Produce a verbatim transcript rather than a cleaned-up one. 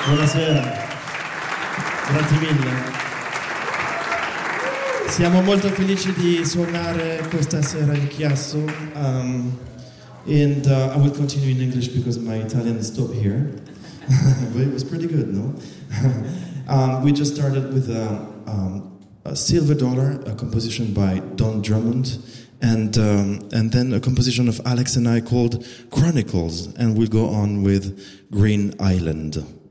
Buonasera, grazie mille. Siamo molto felici di suonare questa sera in Chiasso. Um, and uh, I will continue in English because my Italian stopped here. But it was pretty good, no? um, we just started with a, um, a Silver Dollar, a composition by Don Drummond, and um, and then a composition of Alex and I called Chronicles, and we'll go on with Green Island.